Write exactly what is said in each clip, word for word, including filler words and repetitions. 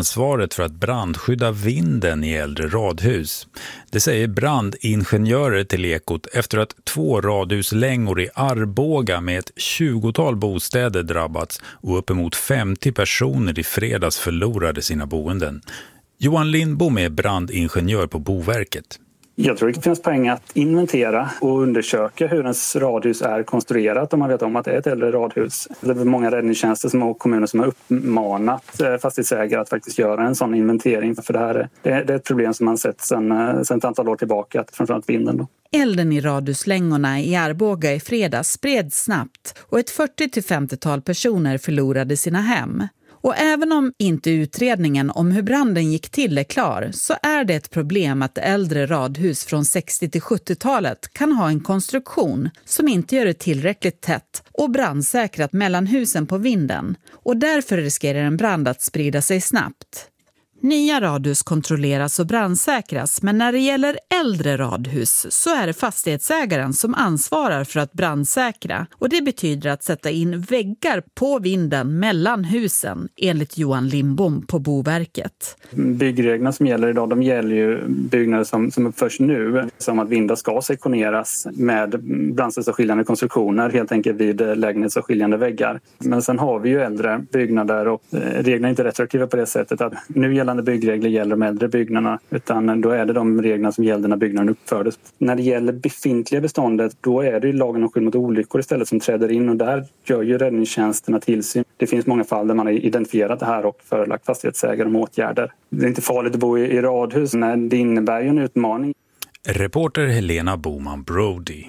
ansvaret för att brandskydda vinden i äldre radhus. Det säger brandingenjörer till Ekot efter att två radhuslängor i Arboga med ett tjugotal bostäder drabbats och uppemot femtio personer i fredags förlorade sina boenden. Johan Lindbom är brandingenjör på Boverket. Jag tror det finns poäng att inventera och undersöka hur ens radhus är konstruerat om man vet om att det är ett äldre radhus. Det är många räddningstjänster som och kommuner som har uppmanat fastighetsägare att faktiskt göra en sån inventering. För det här är, det är ett problem som man sett sedan, sedan ett antal år tillbaka, framförallt vinden då. Elden i radhuslängorna i Arboga i fredags spred snabbt och ett fyrtio till femtio-tal personer förlorade sina hem. Och även om inte utredningen om hur branden gick till är klar så är det ett problem att äldre radhus från sextio till sjuttiotalet kan ha en konstruktion som inte gör det tillräckligt tätt och brandsäkrat mellan husen på vinden. Och därför riskerar en brand att sprida sig snabbt. Nya radhus kontrolleras och brandsäkras, men när det gäller äldre radhus så är det fastighetsägaren som ansvarar för att brandsäkra. Och det betyder att sätta in väggar på vinden mellan husen, enligt Johan Lindbom på Boverket. Byggreglerna som gäller idag, de gäller ju byggnader som, som uppförs nu, som att vindar ska sektioneras med brandsäkerhetsskiljande konstruktioner, helt enkelt vid lägenhetsskiljande väggar. Men sen har vi ju äldre byggnader och reglerna är inte retroaktiva på det sättet att nu gäller byggregler gäller de äldre byggnaderna, utan då är det de reglerna som gällde när byggnaden uppfördes. När det gäller befintliga beståndet, då är det ju lagen om skydd mot olyckor istället som träder in och där gör ju räddningstjänsterna tillsyn. Det finns många fall där man har identifierat det här och förelagt fastighetsägare om åtgärder. Det är inte farligt att bo i, i radhus, men det innebär ju en utmaning. Reporter Helena Boman Brody.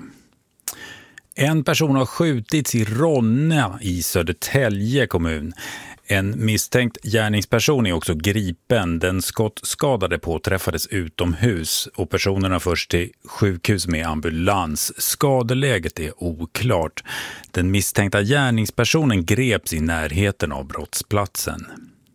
En person har skjutits i Ronna i Södertälje kommun. En misstänkt gärningsperson är också gripen. Den skottskadade påträffades utomhus och personerna förs till sjukhus med ambulans. Skadeläget är oklart. Den misstänkta gärningspersonen greps i närheten av brottsplatsen.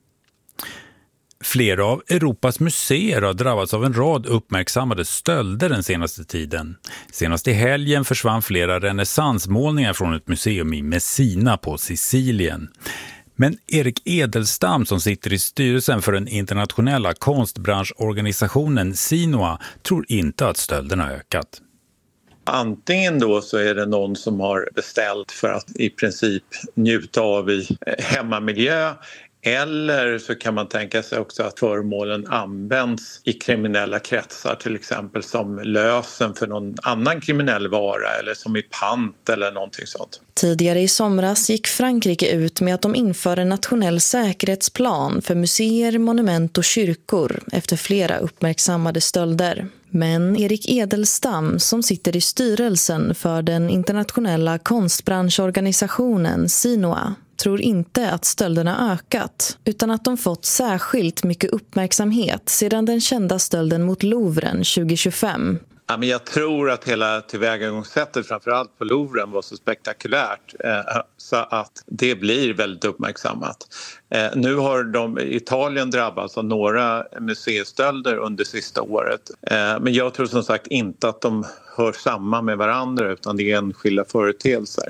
Flera av Europas museer har drabbats av en rad uppmärksammade stölder den senaste tiden. Senast i helgen försvann flera renässansmålningar från ett museum i Messina på Sicilien. Men Erik Edelstam som sitter i styrelsen för den internationella konstbranschorganisationen Sinoa tror inte att stölderna ökat. Antingen då så är det någon som har beställt för att i princip njuta av i hemmamiljö. Eller så kan man tänka sig också att föremålen används i kriminella kretsar, till exempel som lösen för någon annan kriminell vara eller som i pant eller någonting sånt. Tidigare i somras gick Frankrike ut med att de inför en nationell säkerhetsplan för museer, monument och kyrkor efter flera uppmärksammade stölder. Men Erik Edelstam som sitter i styrelsen för den internationella konstbranschorganisationen Sinoa tror inte att stölderna ökat utan att de fått särskilt mycket uppmärksamhet sedan den kända stölden mot Louvren tjugo tjugofem. Ja, men jag tror att hela tillvägagångssättet framförallt på Louvren var så spektakulärt eh, så att det blir väldigt uppmärksammat. Eh, nu har de Italien drabbats av några museistölder under sista året. Eh, men jag tror som sagt inte att de hör samman med varandra utan det är enskilda företeelser.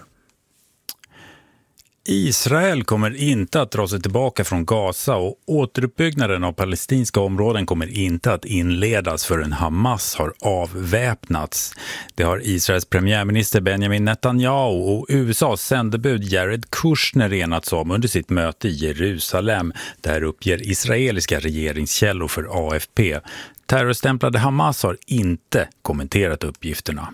Israel kommer inte att dra sig tillbaka från Gaza och återuppbyggnaden av palestinska områden kommer inte att inledas förrän Hamas har avväpnats. Det har Israels premiärminister Benjamin Netanyahu och U S A:s sändebud Jared Kushner enats om under sitt möte i Jerusalem. Där uppger israeliska regeringskällor för A F P. Terrorstämplade Hamas har inte kommenterat uppgifterna.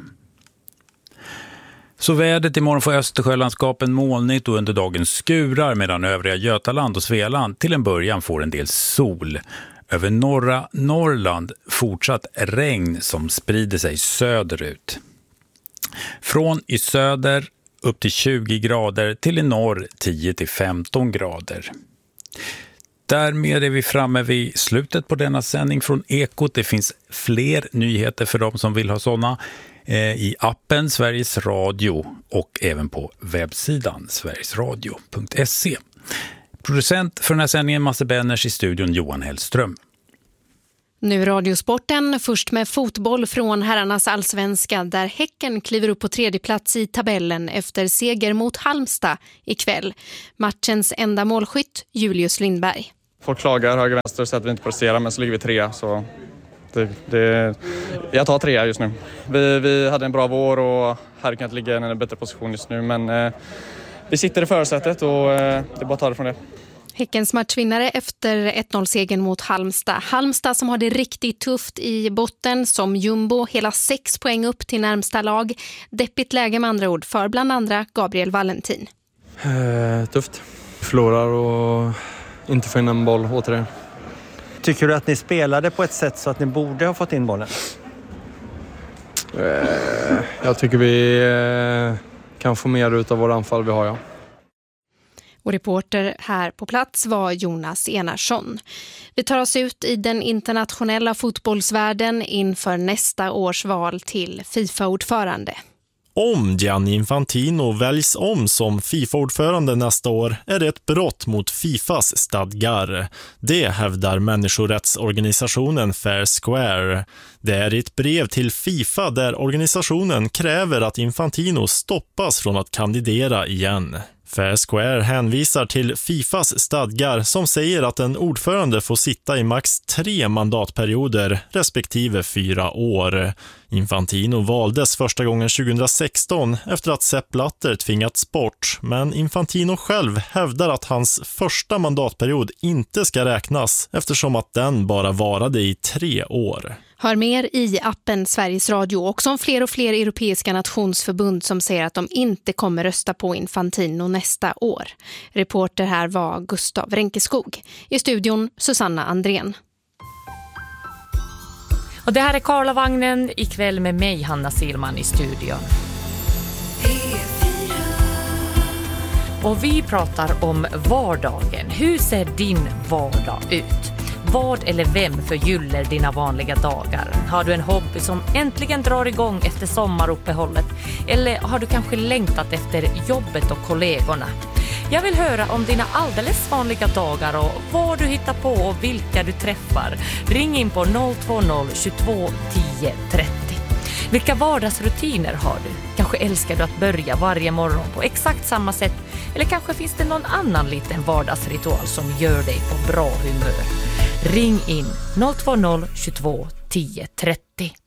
Så vädret imorgon får Östersjölandskapen molnigt och under dagen skurar medan övriga Götaland och Svealand till en början får en del sol. Över norra Norrland fortsatt regn som sprider sig söderut. Från i söder upp till tjugo grader till i norr tio till femton grader. Därmed är vi framme vid slutet på denna sändning från Ekot. Det finns fler nyheter för de som vill ha sådana i appen Sveriges Radio och även på webbsidan sverigesradio punkt se. Producent för den här sändningen Masse Benners, i studion Johan Hellström. Nu Radiosporten, först med fotboll från herrarnas allsvenska där Häcken kliver upp på tredje plats i tabellen efter seger mot Halmstad ikväll. Matchens enda målskytt Julius Lindberg. Folk klagar höger vänster så att vi inte presterar, men så ligger vi tre. Så det, det, jag tar tre just nu. Vi, vi hade en bra vår och här kan inte ligga i en bättre position just nu. Men eh, vi sitter i förarsätet och eh, det är bara att ta det från det. Häckens matchvinnare efter ett noll-segern mot Halmstad. Halmstad som har det riktigt tufft i botten som jumbo, hela sex poäng upp till närmsta lag. Deppigt läge med andra ord för bland andra Gabriel Valentin. Eh, tufft. Förlorar och inte får in en boll återigen. Tycker du att ni spelade på ett sätt så att ni borde ha fått in bollen? Eh, jag tycker vi eh, kan få mer ut av våra anfall vi har, ja. Och reporter här på plats var Jonas Enarsson. Vi tar oss ut i den internationella fotbollsvärlden inför nästa års val till FIFA-ordförande. Om Gianni Infantino väljs om som FIFA-ordförande nästa år är det ett brott mot FIFAs stadgar. Det hävdar människorättsorganisationen Fair Square. Det är ett brev till FIFA där organisationen kräver att Infantino stoppas från att kandidera igen. Fair Square hänvisar till FIFAs stadgar som säger att en ordförande får sitta i max tre mandatperioder respektive fyra år. Infantino valdes första gången tjugohundrasexton efter att Sepp Blatter tvingats bort, men Infantino själv hävdar att hans första mandatperiod inte ska räknas eftersom att den bara varade i tre år. Hör mer i appen Sveriges Radio och som fler och fler europeiska nationsförbund som säger att de inte kommer rösta på Infantino nästa år. Reporter här var Gustav Renkeskog. I studion Susanna Andrén. Och det här är Karlavagnen ikväll med mig, Hanna Silman, i studion. Och vi pratar om vardagen. Hur ser din vardag ut? Vad eller vem förgyller dina vanliga dagar? Har du en hobby som äntligen drar igång efter sommaruppehållet? Eller har du kanske längtat efter jobbet och kollegorna? Jag vill höra om dina alldeles vanliga dagar och vad du hittar på och vilka du träffar. Ring in på noll två noll tjugotvå tio trettio. Vilka vardagsrutiner har du? Kanske älskar du att börja varje morgon på exakt samma sätt. Eller kanske finns det någon annan liten vardagsritual som gör dig på bra humör. Ring in noll två noll tjugotvå tio trettio.